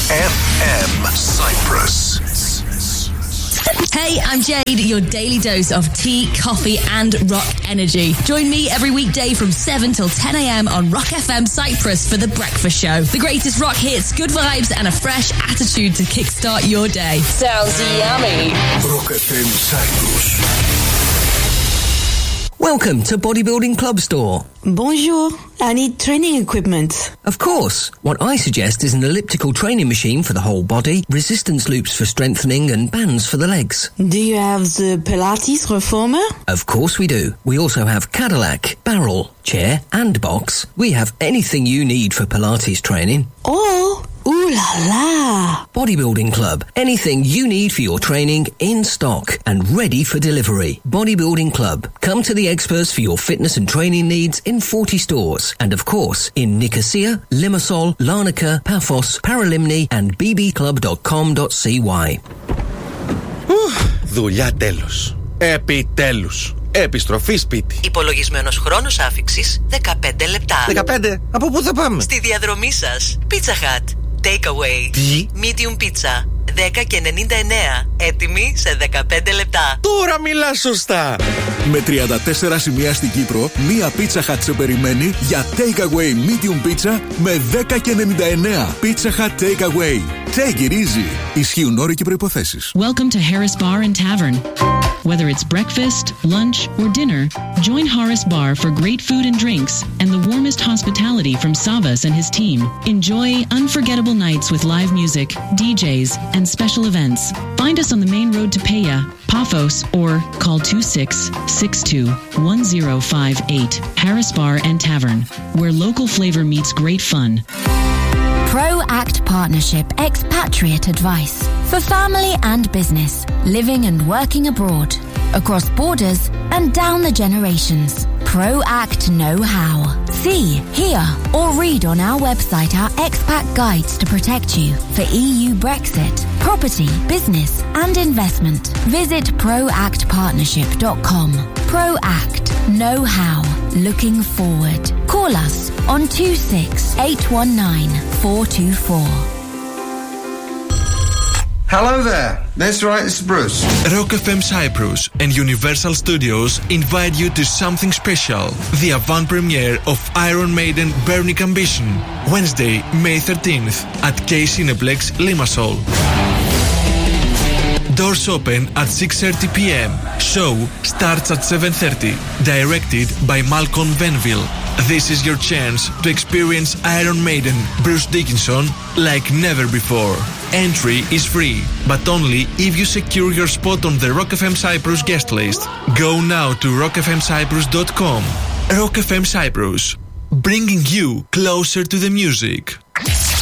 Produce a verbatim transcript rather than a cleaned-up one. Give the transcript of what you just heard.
εφ εμ Cyprus. Hey, I'm Jade, your daily dose of tea, coffee and rock energy. Join me every weekday from seven till ten a.m. on Rock F M Cyprus for The Breakfast Show. The greatest rock hits, good vibes and a fresh attitude to kickstart your day. Sounds yummy. Rock F M Cyprus. Welcome to Bodybuilding Club Store. Bonjour. I need training equipment. Of course. What I suggest is an elliptical training machine for the whole body, resistance loops for strengthening and bands for the legs. Do you have the Pilates Reformer? Of course we do. We also have Cadillac, barrel, chair and box. We have anything you need for Pilates training. Oh, ooh la la. Bodybuilding Club. Anything you need for your training in stock and ready for delivery. Bodybuilding Club. Come to the experts for your fitness and training needs in forty stores. And of course, in Nicosia, Limassol, Larnaca, Paphos, Paralimni and b b club dot com dot c y. Δουλειά τέλος. Επιτέλους. Επιστροφή σπίτι. Υπολογισμένος χρόνος άφιξης δεκαπέντε λεπτά. δεκαπέντε. Από πού θα πάμε? Στη διαδρομή σας. Pizza Hut. Takeaway. Τι? Medium pizza. δέκα και ενενήντα εννέα. Έτοιμη σε δεκαπέντε λεπτά. Τώρα μιλάς σωστά. Με τριάντα τέσσερα σημεία στην Κύπρο, μία Pizza Hut σε περιμένει για Takeaway Medium Pizza με δέκα και ενενήντα εννέα. Pizza Hut Takeaway. Take it easy. Ισχύουν όροι και προϋποθέσεις. Welcome to Harris Bar and Tavern. Whether it's breakfast, lunch, or dinner, join Harris Bar for great food and drinks and the warmest hospitality from Savas and his team. Enjoy unforgettable nights with live music, D Js, and special events. Find us on the main road to Peia, Paphos, or call two six six two one zero five eight. Harris Bar and Tavern, where local flavor meets great fun. ProAct Partnership Expatriate Advice for family and business, living and working abroad, across borders and down the generations. ProAct Know-How. See, hear or read on our website our expat guides to protect you for E U Brexit, property, business and investment. Visit proact partnership dot com. ProAct Know-How. Looking forward. Call us on two six eight one nine four two four. Hello there, that's right, it's Bruce. Rock F M Cyprus and Universal Studios invite you to something special, the avant premiere of Iron Maiden Burning Ambition, Wednesday, May thirteenth at K Cineplex, Limassol. Doors open at six thirty p.m. Show starts at seven thirty. Directed by Malcolm Venville. This is your chance to experience Iron Maiden, Bruce Dickinson, like never before. Entry is free, but only if you secure your spot on the Rock F M Cyprus guest list. Go now to rock f m cyprus dot com. Rock F M Cyprus, bringing you closer to the music.